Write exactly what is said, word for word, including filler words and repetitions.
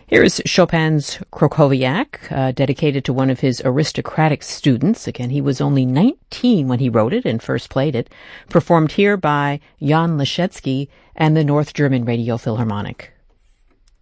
Here is Chopin's Krakowiak, uh, dedicated to one of his aristocratic students. Again, he was only nineteen when he wrote it and first played it. Performed here by Jan Leschetski and the North German Radio Philharmonic.